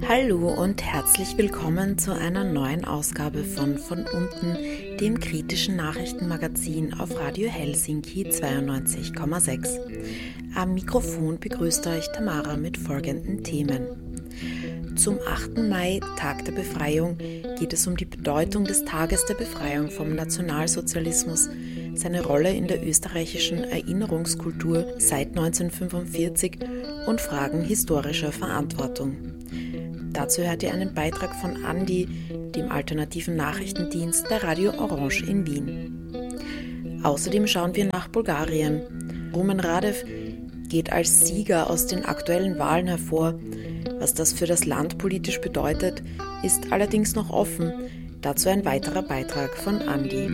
Hallo und herzlich willkommen zu einer neuen Ausgabe von unten, dem kritischen Nachrichtenmagazin auf Radio Helsinki 92,6. Am Mikrofon begrüßt euch Tamara mit folgenden Themen. Zum 8. Mai, Tag der Befreiung, geht es um die Bedeutung des Tages der Befreiung vom Nationalsozialismus, seine Rolle in der österreichischen Erinnerungskultur seit 1945 und Fragen historischer Verantwortung. Dazu hört ihr einen Beitrag von Andi, dem alternativen Nachrichtendienst bei Radio Orange in Wien. Außerdem schauen wir nach Bulgarien. Rumen Radev geht als Sieger aus den aktuellen Wahlen hervor. Was das für das Land politisch bedeutet, ist allerdings noch offen. Dazu ein weiterer Beitrag von Andi.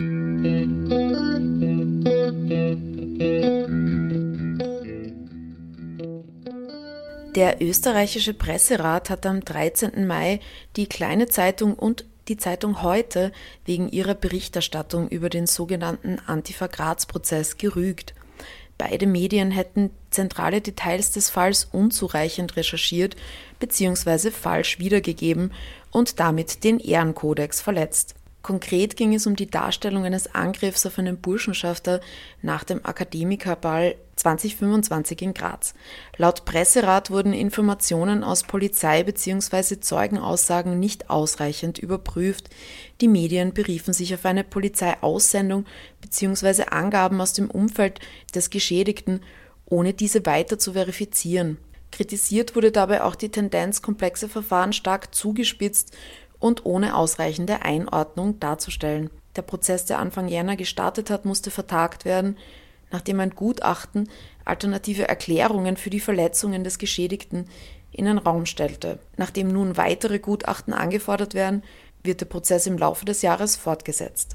Der österreichische Presserat hat am 13. Mai die Kleine Zeitung und die Zeitung Heute wegen ihrer Berichterstattung über den sogenannten Antifa-Graz-Prozess gerügt. Beide Medien hätten zentrale Details des Falls unzureichend recherchiert bzw. falsch wiedergegeben und damit den Ehrenkodex verletzt. Konkret ging es um die Darstellung eines Angriffs auf einen Burschenschafter nach dem Akademikerball 2025 in Graz. Laut Presserat wurden Informationen aus Polizei- bzw. Zeugenaussagen nicht ausreichend überprüft. Die Medien beriefen sich auf eine Polizeiaussendung bzw. Angaben aus dem Umfeld des Geschädigten, ohne diese weiter zu verifizieren. Kritisiert wurde dabei auch die Tendenz, komplexe Verfahren stark zugespitzt und ohne ausreichende Einordnung darzustellen. Der Prozess, der Anfang Jänner gestartet hat, musste vertagt werden, nachdem ein Gutachten alternative Erklärungen für die Verletzungen des Geschädigten in den Raum stellte. Nachdem nun weitere Gutachten angefordert werden, wird der Prozess im Laufe des Jahres fortgesetzt.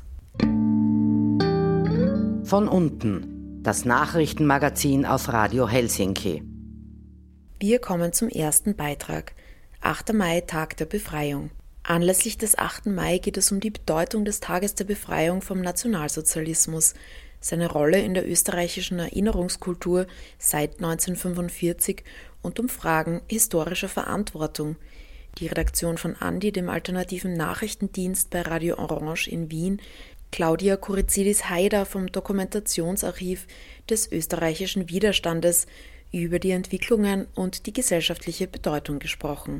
Von unten, das Nachrichtenmagazin auf Radio Helsinki. Wir kommen zum ersten Beitrag. 8. Mai, Tag der Befreiung. Anlässlich des 8. Mai geht es um die Bedeutung des Tages der Befreiung vom Nationalsozialismus, seine Rolle in der österreichischen Erinnerungskultur seit 1945 und um Fragen historischer Verantwortung. Die Redaktion von Andi, dem alternativen Nachrichtendienst bei Radio Orange in Wien, Claudia Korizidis-Haider vom Dokumentationsarchiv des österreichischen Widerstandes über die Entwicklungen und die gesellschaftliche Bedeutung gesprochen.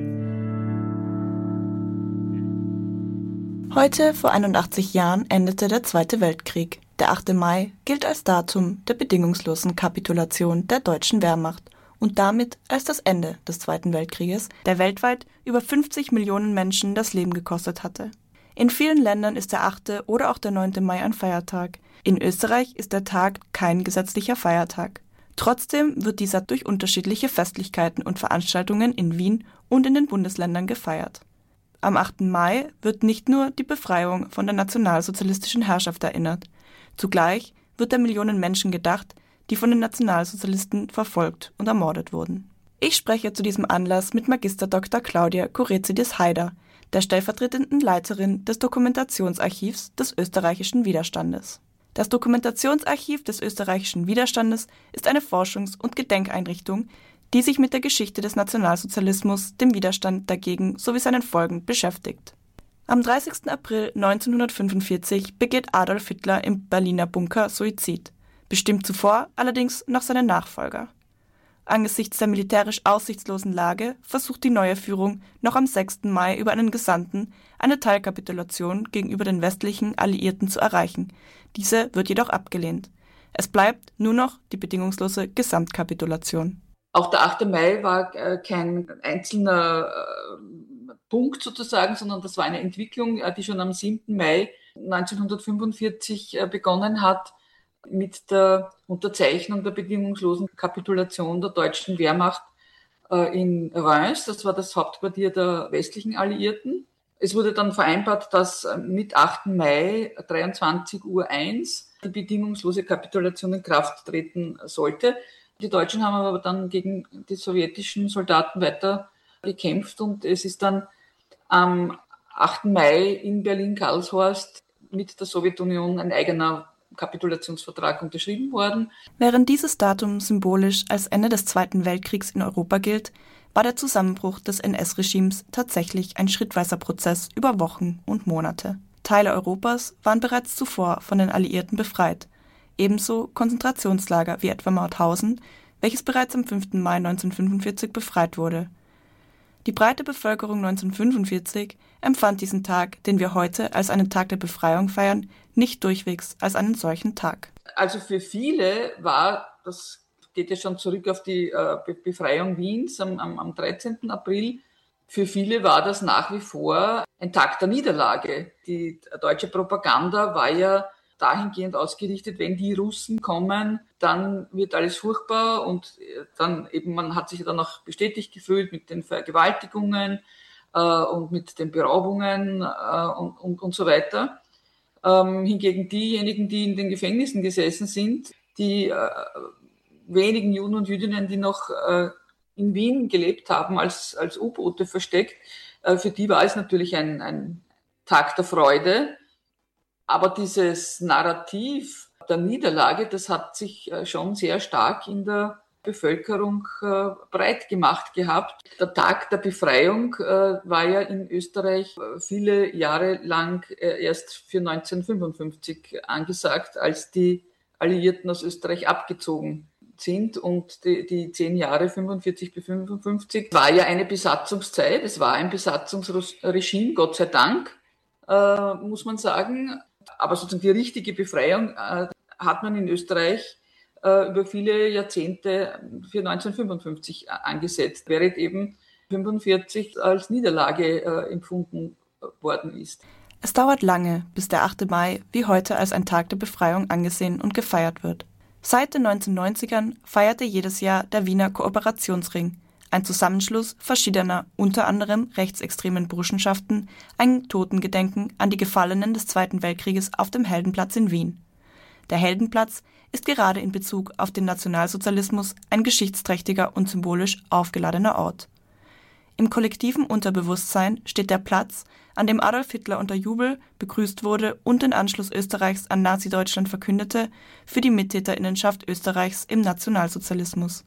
Heute, vor 81 Jahren, endete der Zweite Weltkrieg. Der 8. Mai gilt als Datum der bedingungslosen Kapitulation der deutschen Wehrmacht und damit als das Ende des Zweiten Weltkrieges, der weltweit über 50 Millionen Menschen das Leben gekostet hatte. In vielen Ländern ist der 8. oder auch der 9. Mai ein Feiertag. In Österreich ist der Tag kein gesetzlicher Feiertag. Trotzdem wird dieser durch unterschiedliche Festlichkeiten und Veranstaltungen in Wien und in den Bundesländern gefeiert. Am 8. Mai wird nicht nur die Befreiung von der nationalsozialistischen Herrschaft erinnert. Zugleich wird der Millionen Menschen gedacht, die von den Nationalsozialisten verfolgt und ermordet wurden. Ich spreche zu diesem Anlass mit Magister Dr. Claudia Korizidis-Haider, der stellvertretenden Leiterin des Dokumentationsarchivs des österreichischen Widerstandes. Das Dokumentationsarchiv des österreichischen Widerstandes ist eine Forschungs- und Gedenkeinrichtung, die sich mit der Geschichte des Nationalsozialismus, dem Widerstand dagegen sowie seinen Folgen beschäftigt. Am 30. April 1945 begeht Adolf Hitler im Berliner Bunker Suizid, bestimmt zuvor allerdings noch seinen Nachfolger. Angesichts der militärisch aussichtslosen Lage versucht die neue Führung noch am 6. Mai über einen Gesandten eine Teilkapitulation gegenüber den westlichen Alliierten zu erreichen. Diese wird jedoch abgelehnt. Es bleibt nur noch die bedingungslose Gesamtkapitulation. Auch der 8. Mai war kein einzelner Punkt sozusagen, sondern das war eine Entwicklung, die schon am 7. Mai 1945 begonnen hat mit der Unterzeichnung der bedingungslosen Kapitulation der deutschen Wehrmacht in Reims. Das war das Hauptquartier der westlichen Alliierten. Es wurde dann vereinbart, dass mit 8. Mai 23:01 Uhr die bedingungslose Kapitulation in Kraft treten sollte. Die Deutschen haben aber dann gegen die sowjetischen Soldaten weiter gekämpft und es ist dann am 8. Mai in Berlin-Karlshorst mit der Sowjetunion ein eigener Kapitulationsvertrag unterschrieben worden. Während dieses Datum symbolisch als Ende des Zweiten Weltkriegs in Europa gilt, war der Zusammenbruch des NS-Regimes tatsächlich ein schrittweiser Prozess über Wochen und Monate. Teile Europas waren bereits zuvor von den Alliierten befreit, ebenso Konzentrationslager wie etwa Mauthausen, welches bereits am 5. Mai 1945 befreit wurde. Die breite Bevölkerung 1945 empfand diesen Tag, den wir heute als einen Tag der Befreiung feiern, nicht durchwegs als einen solchen Tag. Also für viele war, das geht ja schon zurück auf die Befreiung Wiens am 13. April, für viele war das nach wie vor ein Tag der Niederlage. Die deutsche Propaganda war ja dahingehend ausgerichtet, wenn die Russen kommen, dann wird alles furchtbar und dann eben, man hat sich dann auch bestätigt gefühlt mit den Vergewaltigungen und mit den Beraubungen und so weiter. Hingegen diejenigen, die in den Gefängnissen gesessen sind, die wenigen Juden und Jüdinnen, die noch in Wien gelebt haben, als U-Boote versteckt, für die war es natürlich ein Tag der Freude. Aber dieses Narrativ der Niederlage, das hat sich schon sehr stark in der Bevölkerung breit gemacht gehabt. Der Tag der Befreiung war ja in Österreich viele Jahre lang erst für 1955 angesagt, als die Alliierten aus Österreich abgezogen sind. Und die 10 Jahre 45 bis 55 war ja eine Besatzungszeit. Es war ein Besatzungsregime, Gott sei Dank, muss man sagen. Aber sozusagen die richtige Befreiung hat man in Österreich über viele Jahrzehnte für 1955 angesetzt, während eben 1945 als Niederlage empfunden worden ist. Es dauert lange, bis der 8. Mai wie heute als ein Tag der Befreiung angesehen und gefeiert wird. Seit den 1990ern feierte jedes Jahr der Wiener Kooperationsring, ein Zusammenschluss verschiedener, unter anderem rechtsextremen Burschenschaften, ein Totengedenken an die Gefallenen des Zweiten Weltkrieges auf dem Heldenplatz in Wien. Der Heldenplatz ist gerade in Bezug auf den Nationalsozialismus ein geschichtsträchtiger und symbolisch aufgeladener Ort. Im kollektiven Unterbewusstsein steht der Platz, an dem Adolf Hitler unter Jubel begrüßt wurde und den Anschluss Österreichs an Nazi-Deutschland verkündete, für die Mittäterinnenschaft Österreichs im Nationalsozialismus.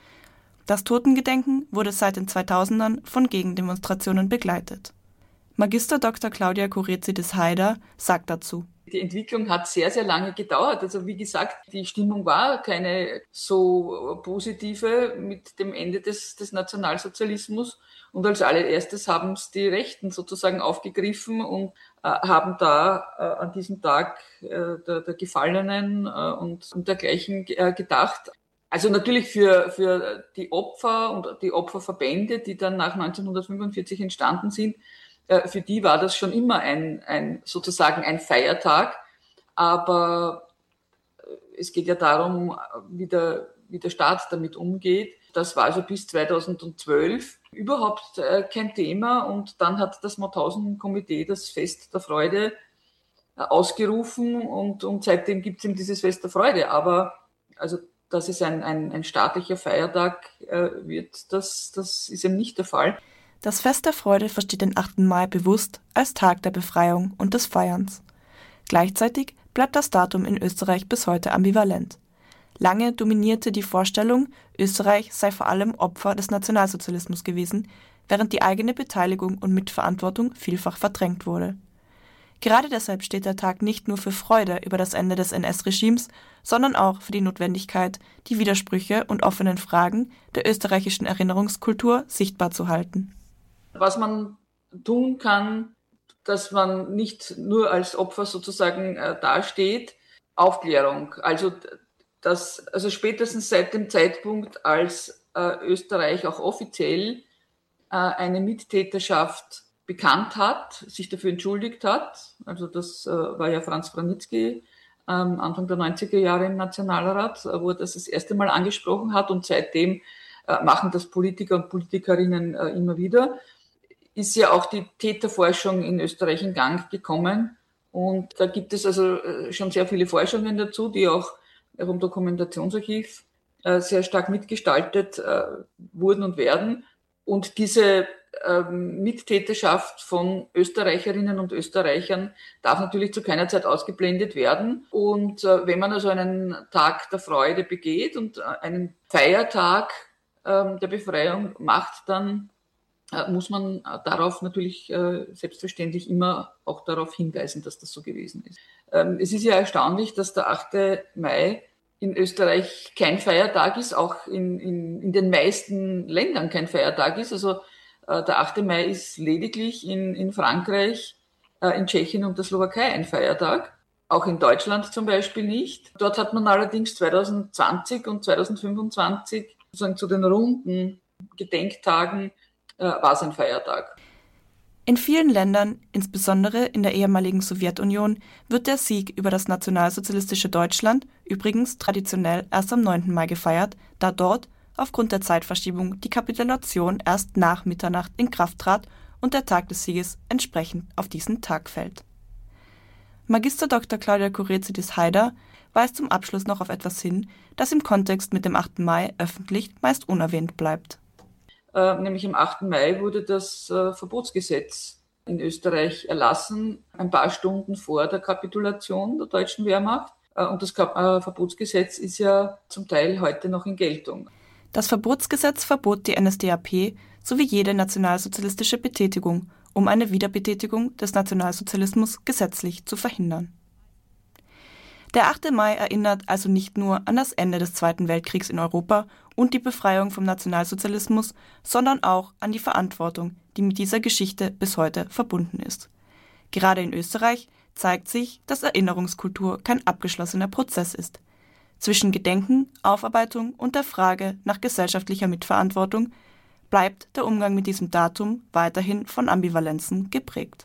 Das Totengedenken wurde seit den 2000ern von Gegendemonstrationen begleitet. Magister Dr. Claudia Koretsidis-Haider sagt dazu: Die Entwicklung hat sehr, sehr lange gedauert. Also wie gesagt, die Stimmung war keine so positive mit dem Ende des Nationalsozialismus. Und als allererstes haben es die Rechten sozusagen aufgegriffen und haben da an diesem Tag der Gefallenen und dergleichen gedacht. Also natürlich für die Opfer und die Opferverbände, die dann nach 1945 entstanden sind, für die war das schon immer sozusagen ein Feiertag. Aber es geht ja darum, wie der Staat damit umgeht. Das war also bis 2012 überhaupt kein Thema. Und dann hat das Mauthausen-Komitee das Fest der Freude ausgerufen und seitdem gibt es eben dieses Fest der Freude. Aber also dass es ein staatlicher Feiertag wird, das ist eben nicht der Fall. Das Fest der Freude versteht den 8. Mai bewusst als Tag der Befreiung und des Feierns. Gleichzeitig bleibt das Datum in Österreich bis heute ambivalent. Lange dominierte die Vorstellung, Österreich sei vor allem Opfer des Nationalsozialismus gewesen, während die eigene Beteiligung und Mitverantwortung vielfach verdrängt wurde. Gerade deshalb steht der Tag nicht nur für Freude über das Ende des NS-Regimes, sondern auch für die Notwendigkeit, die Widersprüche und offenen Fragen der österreichischen Erinnerungskultur sichtbar zu halten. Was man tun kann, dass man nicht nur als Opfer sozusagen dasteht, Aufklärung. Also spätestens seit dem Zeitpunkt, als Österreich auch offiziell eine Mittäterschaft bekannt hat, sich dafür entschuldigt hat. Also das war ja Franz Branitzky Anfang der 90er Jahre im Nationalrat, wo er das erste Mal angesprochen hat und seitdem machen das Politiker und Politikerinnen immer wieder. Ist ja auch die Täterforschung in Österreich in Gang gekommen und da gibt es also schon sehr viele Forschungen dazu, die auch vom Dokumentationsarchiv sehr stark mitgestaltet wurden und werden. Und diese Mittäterschaft von Österreicherinnen und Österreichern darf natürlich zu keiner Zeit ausgeblendet werden. Und wenn man also einen Tag der Freude begeht und einen Feiertag der Befreiung macht, dann muss man darauf natürlich selbstverständlich immer auch darauf hinweisen, dass das so gewesen ist. Es ist ja erstaunlich, dass der 8. Mai in Österreich kein Feiertag ist, auch in den meisten Ländern kein Feiertag ist. Also der 8. Mai ist lediglich in Frankreich, in Tschechien und der Slowakei ein Feiertag. Auch in Deutschland zum Beispiel nicht. Dort hat man allerdings 2020 und 2025 sozusagen zu den runden Gedenktagen war es ein Feiertag. In vielen Ländern, insbesondere in der ehemaligen Sowjetunion, wird der Sieg über das nationalsozialistische Deutschland übrigens traditionell erst am 9. Mai gefeiert, da dort aufgrund der Zeitverschiebung die Kapitulation erst nach Mitternacht in Kraft trat und der Tag des Sieges entsprechend auf diesen Tag fällt. Magister Dr. Claudia Koretsidis-Haider weist zum Abschluss noch auf etwas hin, das im Kontext mit dem 8. Mai öffentlich meist unerwähnt bleibt. Nämlich am 8. Mai wurde das Verbotsgesetz in Österreich erlassen, ein paar Stunden vor der Kapitulation der deutschen Wehrmacht. Und das Verbotsgesetz ist ja zum Teil heute noch in Geltung. Das Verbotsgesetz verbot die NSDAP sowie jede nationalsozialistische Betätigung, um eine Wiederbetätigung des Nationalsozialismus gesetzlich zu verhindern. Der 8. Mai erinnert also nicht nur an das Ende des Zweiten Weltkriegs in Europa und die Befreiung vom Nationalsozialismus, sondern auch an die Verantwortung, die mit dieser Geschichte bis heute verbunden ist. Gerade in Österreich zeigt sich, dass Erinnerungskultur kein abgeschlossener Prozess ist. Zwischen Gedenken, Aufarbeitung und der Frage nach gesellschaftlicher Mitverantwortung bleibt der Umgang mit diesem Datum weiterhin von Ambivalenzen geprägt.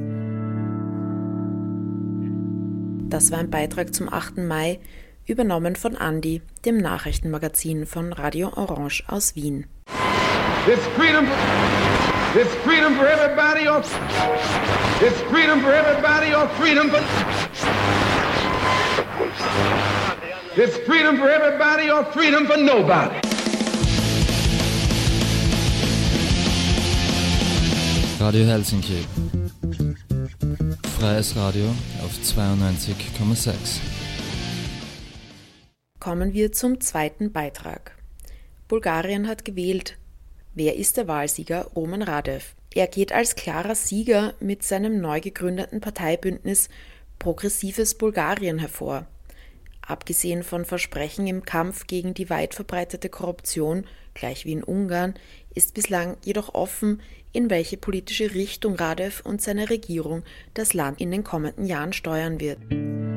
Das war ein Beitrag zum 8. Mai, übernommen von Andi, dem Nachrichtenmagazin von Radio Orange aus Wien. It's freedom for everybody or it's freedom for everybody or freedom for it's freedom for everybody or freedom for nobody. Radio Helsinki. Freies Radio auf 92,6. Kommen wir zum zweiten Beitrag. Bulgarien hat gewählt. Wer ist der Wahlsieger Roman Radev? Er geht als klarer Sieger mit seinem neu gegründeten Parteibündnis Progressives Bulgarien hervor. Abgesehen von Versprechen im Kampf gegen die weit verbreitete Korruption, gleich wie in Ungarn, ist bislang jedoch offen, in welche politische Richtung Radev und seine Regierung das Land in den kommenden Jahren steuern wird.